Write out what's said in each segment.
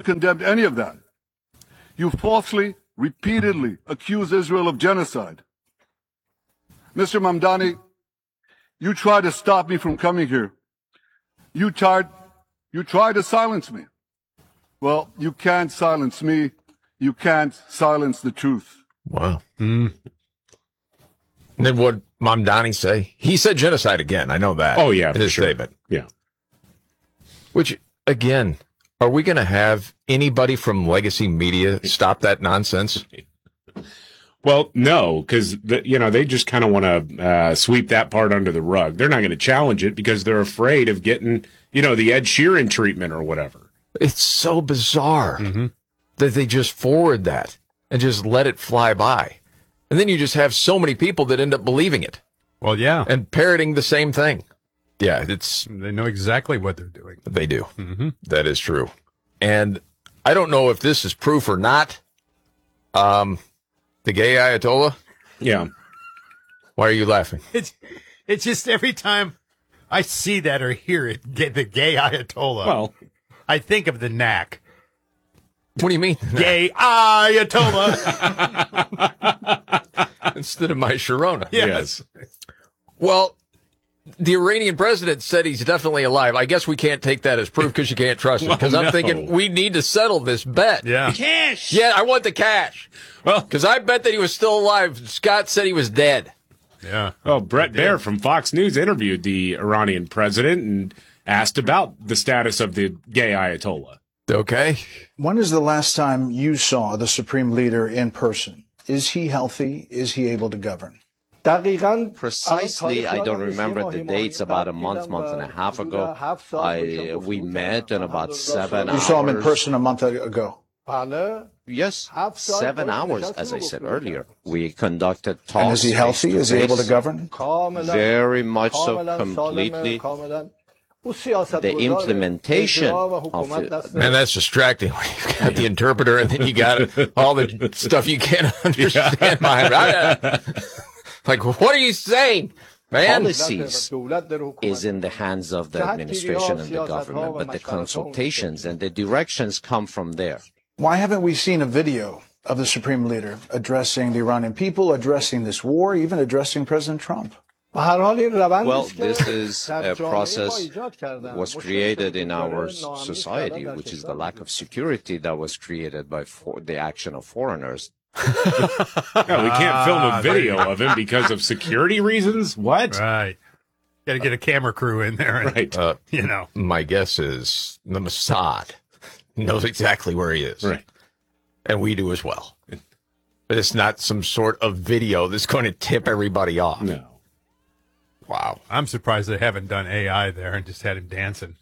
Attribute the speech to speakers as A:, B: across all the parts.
A: condemned any of that. You falsely, repeatedly accuse Israel of genocide. Mr. Mamdani, you tried to stop me from coming here. You tried to silence me. Well, you can't silence me. You can't silence the truth.
B: Wow. And then what Mamdani say? He said genocide again. I know that.
C: Oh, yeah.
B: In his
C: sure.
B: statement.
C: Yeah.
B: Which, again, are we going to have anybody from legacy media stop that nonsense?
C: Well, no, because, they just kind of want to sweep that part under the rug. They're not going to challenge it because they're afraid of getting, the Ed Sheeran treatment or whatever.
B: It's so bizarre that they just forward that and just let it fly by. And then you just have so many people that end up believing it.
D: Well, yeah.
B: And parroting the same thing. Yeah,
D: they know exactly what they're doing.
B: They do. That is true. And I don't know if this is proof or not. The gay Ayatollah?
C: Yeah.
B: Why are you laughing?
D: It's just every time I see that or hear it, the gay Ayatollah.
C: Well,
D: I think of the knack.
B: What do you mean?
D: Gay Ayatollah.
B: Instead of my Sharona.
D: Yes.
B: Well, the Iranian president said he's definitely alive. I guess we can't take that as proof because you can't trust it. Because I'm thinking we need to settle this bet.
D: Yeah.
C: Cash.
B: Yeah, I want the cash. Well, because I bet that he was still alive. Scott said he was dead.
D: Yeah.
C: Oh, Brett Baer from Fox News interviewed the Iranian president and asked about the status of the gay Ayatollah.
B: Okay.
E: When is the last time you saw the supreme leader in person? Is he healthy? Is he able to govern?
F: Precisely, I don't remember the dates. About a month and a half ago, we met in about 7 hours.
E: You saw him in person a month ago?
F: Yes, 7 hours, as I said earlier. We conducted talks.
E: And is he healthy? Is he able to govern?
F: Very much so, completely. The implementation of it.
B: Man, that's distracting. You've got the interpreter, and then you got all the stuff you can't understand behind it. Like, what are you saying, man?
F: Policies is in the hands of the administration and the government, but the consultations and the directions come from there.
E: Why haven't we seen a video of the supreme leader addressing the Iranian people, addressing this war, even addressing President Trump?
F: Well, this is a process was created in our society, which is the lack of security that was created by the action of foreigners.
C: Yeah, we can't film a video of him because of security reasons? What?
D: Right. Got to get a camera crew in there. And,
C: right.
B: My guess is the Mossad knows exactly where he is.
C: Right.
B: And we do as well. But it's not some sort of video that's going to tip everybody off.
C: No.
B: Wow.
D: I'm surprised they haven't done AI there and just had him dancing.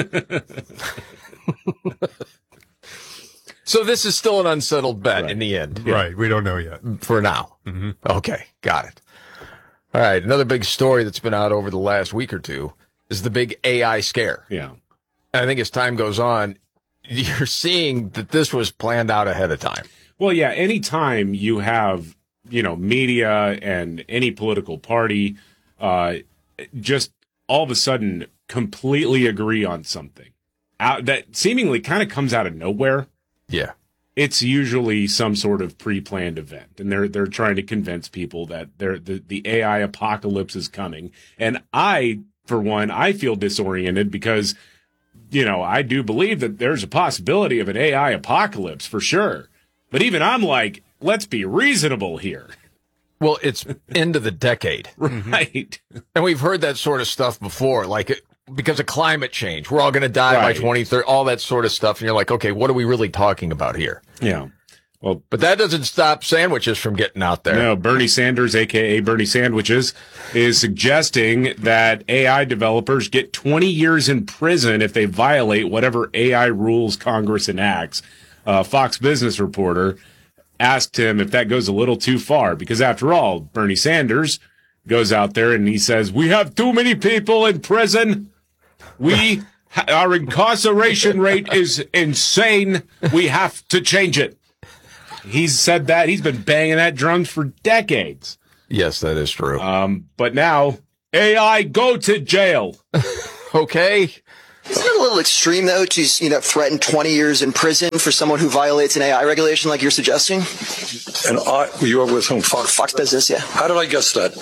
B: So this is still an unsettled bet in the end.
D: Right. We don't know yet.
B: For now. Okay. Got it. All right. Another big story that's been out over the last week or two is the big AI scare.
C: Yeah.
B: And I think as time goes on, you're seeing that this was planned out ahead of time.
C: Well, yeah. Anytime you have, media and any political party just all of a sudden completely agree on something that seemingly kind of comes out of nowhere.
B: Yeah.
C: It's usually some sort of pre-planned event, and they're trying to convince people that the AI apocalypse is coming. And I, for one, I feel disoriented because, I do believe that there's a possibility of an AI apocalypse for sure. But even I'm like, let's be reasonable here.
B: Well, it's end of the decade.
C: Right.
B: And we've heard that sort of stuff before, like because of climate change. We're all going to die by 2030, all that sort of stuff. And you're like, okay, what are we really talking about here?
C: Yeah. Well,
B: but that doesn't stop sandwiches from getting out there.
C: No, Bernie Sanders, a.k.a. Bernie Sandwiches, is suggesting that AI developers get 20 years in prison if they violate whatever AI rules Congress enacts. Fox Business reporter asked him if that goes a little too far, because after all, Bernie Sanders goes out there and he says, we have too many people in prison. Our incarceration rate is insane. We have to change it. He's said that. He's been banging that drum for decades.
B: Yes, that is true.
C: But now, AI, go to jail.
B: Okay.
G: Isn't it a little extreme, though, to threaten 20 years in prison for someone who violates an AI regulation like you're suggesting?
H: And you are with whom?
G: Fox Business, yeah.
H: How did I guess that?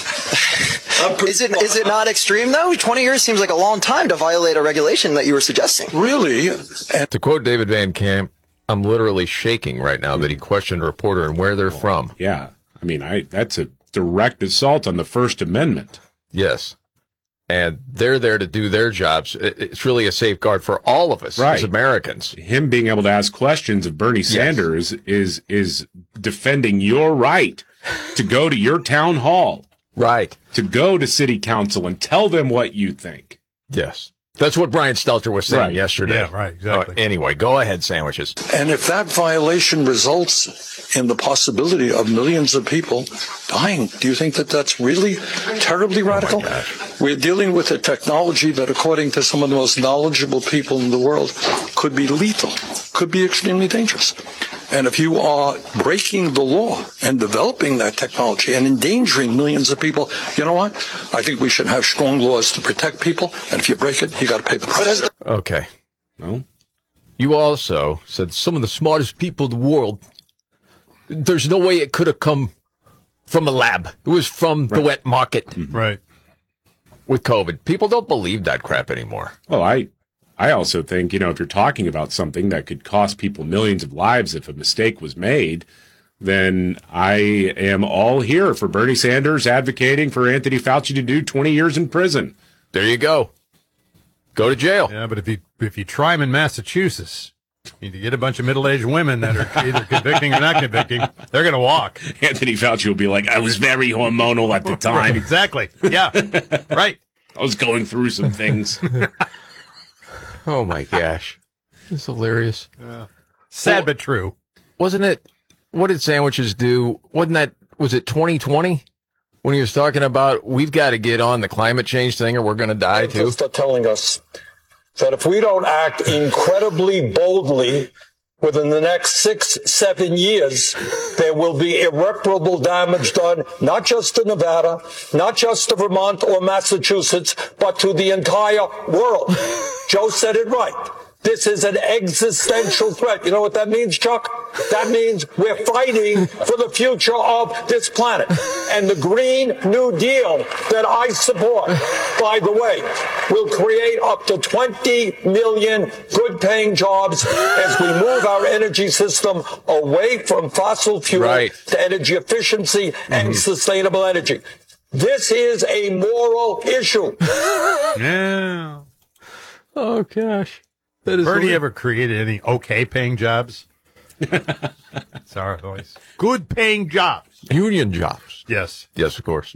G: Is it not extreme, though? 20 years seems like a long time to violate a regulation that you were suggesting.
H: Really?
B: To quote David Van Camp, I'm literally shaking right now that he questioned a reporter and where they're from.
C: Yeah. I mean, that's a direct assault on the First Amendment.
B: Yes. And they're there to do their jobs. It's really a safeguard for all of us as Americans.
C: Him being able to ask questions of Bernie Sanders is defending your right to go to your town hall.
B: Right.
C: To go to city council and tell them what you think.
B: Yes. That's what Brian Stelter was saying yesterday.
D: Yeah, right, exactly.
B: Anyway, go ahead, sandwiches.
H: And if that violation results in the possibility of millions of people dying, do you think that that's really terribly radical? We're dealing with a technology that, according to some of the most knowledgeable people in the world, could be lethal, could be extremely dangerous. And if you are breaking the law and developing that technology and endangering millions of people, you know what? I think we should have strong laws to protect people. And if you break it, you got to pay the price.
B: Okay.
C: No.
B: You also said some of the smartest people in the world. There's no way it could have come from a lab. It was from the wet market.
D: Right.
B: With COVID. People don't believe that crap anymore.
C: Well, I also think, if you're talking about something that could cost people millions of lives if a mistake was made, then I am all here for Bernie Sanders advocating for Anthony Fauci to do 20 years in prison.
B: There you go. Go to jail.
D: Yeah, but if you try him in Massachusetts, you get a bunch of middle-aged women that are either convicting or not convicting, they're going to walk.
C: Anthony Fauci will be like, I was very hormonal at the time.
D: Exactly. Yeah. Right.
C: I was going through some things.
B: Oh, my gosh. It's hilarious.
D: Sad but true.
B: Wasn't it? What did sandwiches do? Was it 2020? When he was talking about, we've got to get on the climate change thing or we're going to die too?
H: Scientists are telling us that if we don't act incredibly boldly within the next 6-7 years, there will be irreparable damage done, not just to Nevada, not just to Vermont or Massachusetts, but to the entire world. Joe said it right. This is an existential threat. You know what that means, Chuck? That means we're fighting for the future of this planet. And the Green New Deal that I support, by the way, will create up to 20 million good-paying jobs as we move our energy system away from fossil fuel to energy efficiency and sustainable energy. This is a moral issue.
D: Yeah.
B: Oh, gosh.
D: Bernie ever created any okay-paying jobs? That's our voice. Good-paying jobs.
B: Union jobs.
D: Yes.
B: Yes, of course.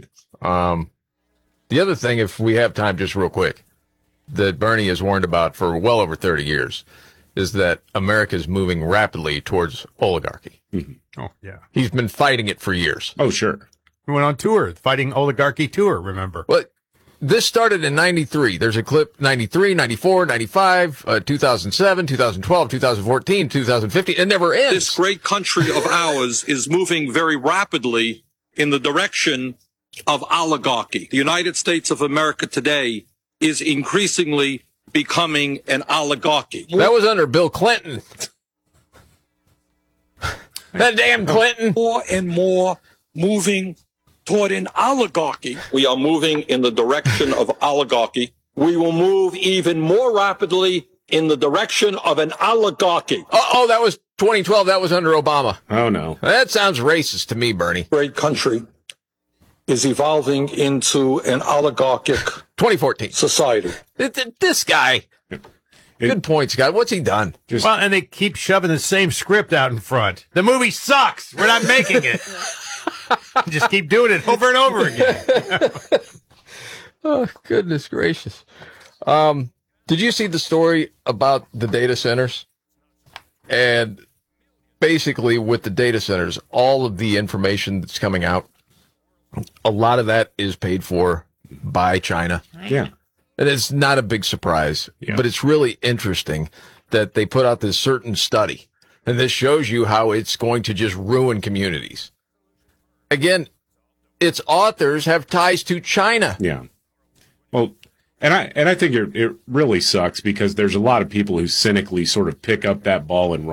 B: The other thing, if we have time, just real quick, that Bernie has warned about for well over 30 years is that America is moving rapidly towards oligarchy.
C: Mm-hmm.
D: Oh, yeah.
B: He's been fighting it for years.
C: Oh, sure.
D: We went on tour, fighting oligarchy tour, remember?
B: Well, this started in 93. There's a clip 93, 94, 95, 2007, 2012, 2014, 2015. It never ends.
I: This great country of ours is moving very rapidly in the direction of oligarchy. The United States of America today is increasingly becoming an oligarchy.
B: That was under Bill Clinton. That damn Clinton.
I: More and more moving toward an oligarchy. We are moving in the direction of oligarchy. We will move even more rapidly in the direction of an oligarchy.
B: Oh, that was 2012. That was under Obama.
C: Oh, no.
B: That sounds racist to me, Bernie.
H: Great country is evolving into an oligarchic
B: 2014
H: society.
B: This guy. Good point, Scott. What's he done?
D: Well, and they keep shoving the same script out in front. The movie sucks. We're not making it. Just keep doing it over and over again.
B: Oh, goodness gracious. Did you see the story about the data centers? And basically with the data centers, all of the information that's coming out, a lot of that is paid for by China.
C: Yeah.
B: And it's not a big surprise, but it's really interesting that they put out this certain study. And this shows you how it's going to just ruin communities. Again, its authors have ties to China.
C: Yeah. Well, And I think it really sucks because there's a lot of people who cynically sort of pick up that ball and